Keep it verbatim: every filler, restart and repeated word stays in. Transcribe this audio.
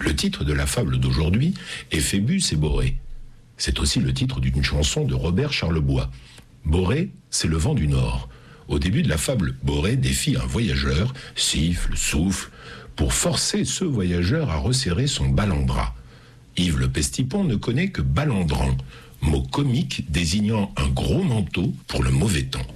Le titre de la fable d'aujourd'hui est Phébus et Borée. C'est aussi le titre d'une chanson de Robert Charlebois. Borée, c'est le vent du nord. Au début de la fable, Borée défie un voyageur, siffle, souffle, pour forcer ce voyageur à resserrer son balandra. Yves Le Pestipon ne connaît que balandran, mot comique désignant un gros manteau pour le mauvais temps.